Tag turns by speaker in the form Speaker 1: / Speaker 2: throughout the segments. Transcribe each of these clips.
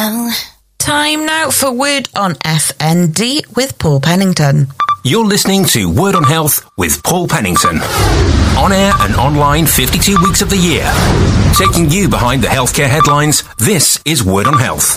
Speaker 1: Time now for Word on FND with Paul Pennington.
Speaker 2: You're listening to Word on Health with Paul Pennington. On air and online 52 weeks of the year. Taking you behind the healthcare headlines, this is Word on Health.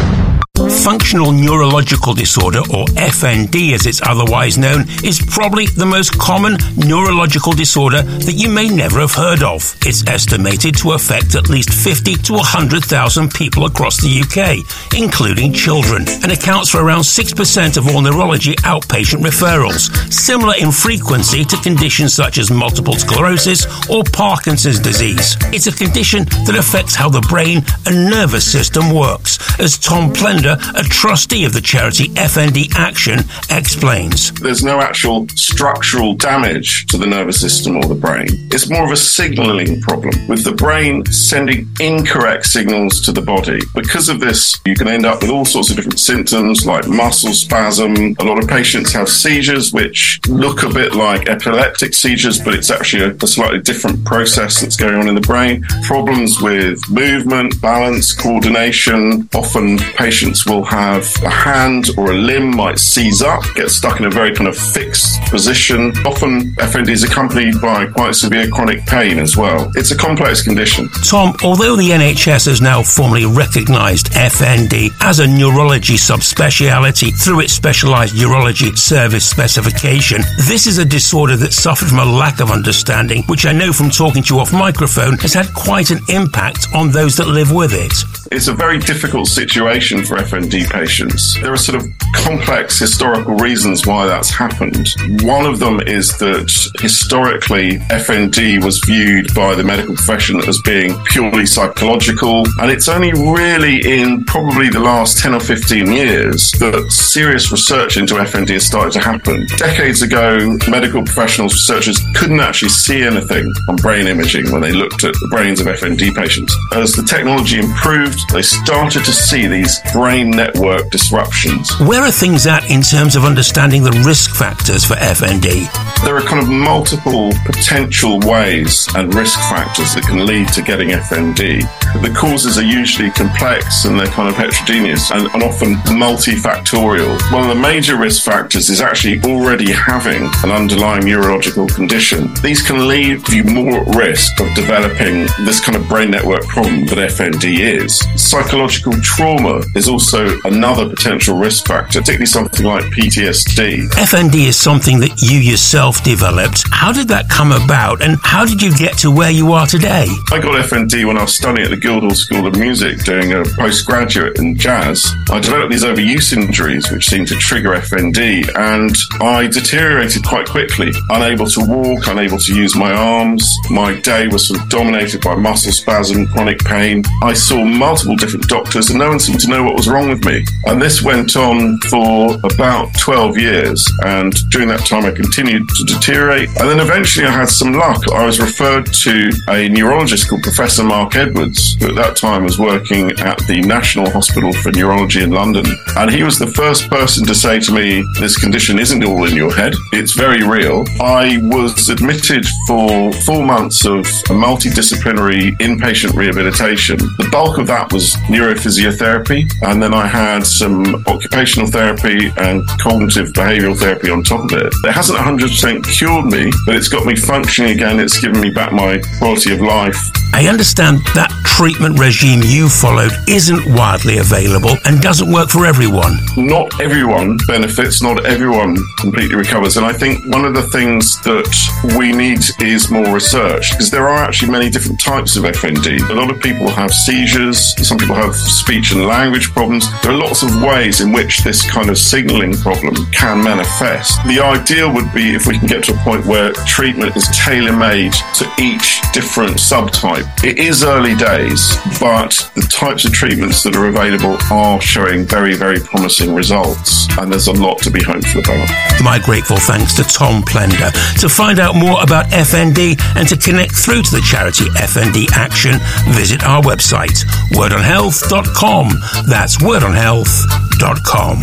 Speaker 2: Functional neurological disorder, or FND as it's otherwise known, is probably the most common neurological disorder that you may never have heard of. It's estimated to affect at least 50 to 100,000 people across the UK, including children, and accounts for around 6% of all neurology outpatient referrals, similar in frequency to conditions such as multiple sclerosis or Parkinson's disease. It's a condition that affects how the brain and nervous system works, as Tom Plender, a trustee of the charity FND Action, explains.
Speaker 3: There's no actual structural damage to the nervous system or the brain. It's more of a signalling problem, with the brain sending incorrect signals to the body. Because of this, you can end up with all sorts of different symptoms like muscle spasm. A lot of patients have seizures which look a bit like epileptic seizures, but it's actually a slightly different process that's going on in the brain. Problems with movement, balance, coordination. Often patients will have a hand or a limb might seize up, get stuck in a very kind of fixed position. Often FND is accompanied by quite severe chronic pain as well. It's a complex condition.
Speaker 2: Tom, although the NHS has now formally recognised FND as a neurology subspeciality through its specialised neurology service specification, this is a disorder that suffered from a lack of understanding, which I know from talking to you off microphone has had quite an impact on those that live with it.
Speaker 3: It's a very difficult situation for FND patients. There are sort of complex historical reasons why that's happened. One of them is that historically FND was viewed by the medical profession as being purely psychological, and it's only really in probably the last 10 or 15 years that serious research into FND has started to happen. Decades ago, medical professionals, researchers couldn't actually see anything on brain imaging when they looked at the brains of FND patients. As the technology improved, they started to see these brain network disruptions.
Speaker 2: Where are things at in terms of understanding the risk factors for FND?
Speaker 3: There are kind of multiple potential ways and risk factors that can lead to getting FND. The causes are usually complex and they're kind of heterogeneous and often multifactorial. One of the major risk factors is actually already having an underlying neurological condition. These can leave you more at risk of developing this kind of brain network problem that FND is. Psychological trauma is also another potential risk factor, particularly something like PTSD.
Speaker 2: FND is something that you yourself developed. How did that come about and how did you get to where you are today?
Speaker 3: I got FND when I was studying at the Guildhall School of Music doing a postgraduate in jazz. I developed these overuse injuries which seemed to trigger FND, and I deteriorated quite quickly. Unable to walk, unable to use my arms. My day was sort of dominated by muscle spasm, chronic pain. I saw multiple different doctors and no one seemed to know what was wrong with me. And this went on for about 12 years, and during that time I continued to deteriorate, and then eventually I had some luck. I was referred to a neurologist called Professor Mark Edwards, who at that time was working at the National Hospital for Neurology in London, and he was the first person to say to me, this condition isn't all in your head, it's very real. I was admitted for 4 months of a multidisciplinary inpatient rehabilitation. The bulk of that was neurophysiotherapy, and then I had some occupational therapy and cognitive behavioural therapy on top of it. It hasn't 100% cured me, but it's got me functioning again. It's given me back my quality of life.
Speaker 2: I understand that treatment regime you followed isn't widely available and doesn't work for everyone.
Speaker 3: Not everyone benefits, not everyone completely recovers, and I think one of the things that we need is more research, because there are actually many different types of FND. A lot of people have seizures, some people have speech and language problems. There are lots of ways in which this kind of signalling problem can manifest. The ideal would be if we can get to a point where treatment is tailor-made to each different subtype. It is early days, but the types of treatments that are available are showing very, very promising results, and there's a lot to be hopeful about.
Speaker 2: My grateful thanks to Tom Plender. To find out more about FND and to connect through to the charity FND Action, visit our website, wordonhealth.com. That's wordonhealth.com.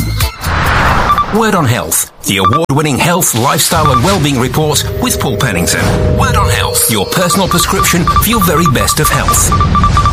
Speaker 2: Word on Health, the award-winning health, lifestyle and wellbeing report with Paul Pennington. Word on Health, your personal prescription for your very best of health.